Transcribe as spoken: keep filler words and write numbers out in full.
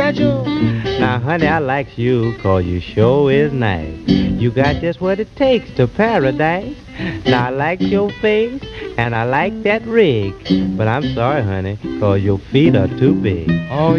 schedule. Now, honey, I likes you 'cause you sure is nice. You got just what it takes to paradise. Now, I like your face and I like that rig. But I'm sorry, honey, 'cause your feet are too big. Oh,